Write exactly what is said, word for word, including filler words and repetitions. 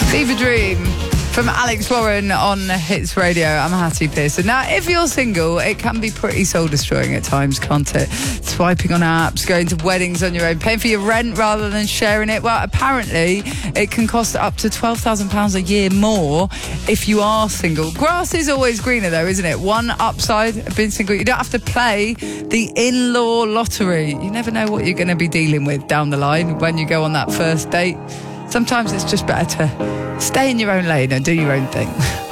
Fever Dream from Alex Warren on Hits Radio. I'm Hattie Pearson. Now, if you're single, it can be pretty soul-destroying at times, can't it? Swiping on apps, going to weddings on your own, paying for your rent rather than sharing it. Well, apparently, it can cost up to twelve thousand pounds a year more if you are single. Grass is always greener, though, isn't it? One upside of being single, you don't have to play the in-law lottery. You never know what you're going to be dealing with down the line when you go on that first date. Sometimes it's just better to stay in your own lane and do your own thing.